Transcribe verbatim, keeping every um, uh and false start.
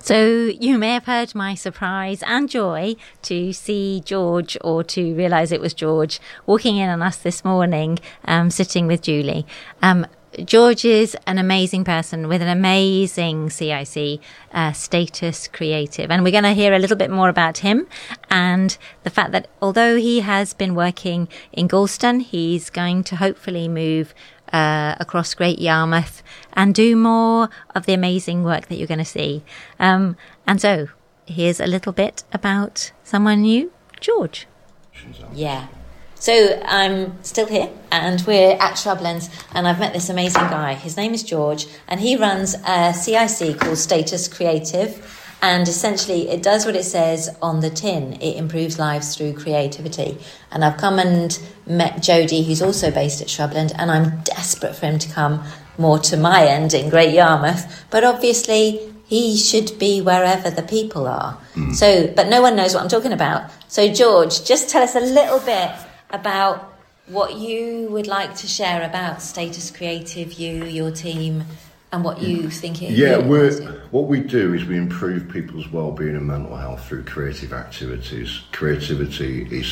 So you may have heard my surprise and joy to see George, or to realise it was George, walking in on us this morning, um, sitting with Julie. Um, George is an amazing person with an amazing C I C, uh, Status Creative. And we're going to hear a little bit more about him and the fact that although he has been working in Galston, he's going to hopefully move uh, across Great Yarmouth and do more of the amazing work that you're going to see. Um, and so here's a little bit about someone new, George. Yeah. So I'm still here and we're at Shrublands and I've met this amazing guy. His name is George and he runs a C I C called Status Creative, and essentially it does what it says on the tin. It improves lives through creativity. And I've come and met Jody, who's also based at Shrubland, and I'm desperate for him to come more to my end in Great Yarmouth. But obviously he should be wherever the people are. Mm. So, but no one knows what I'm talking about. So George, just tell us a little bit about what you would like to share about Status Creative, you, your team, and what you think it is. Yeah, we're, what we do is we improve people's well-being and mental health through creative activities. Creativity is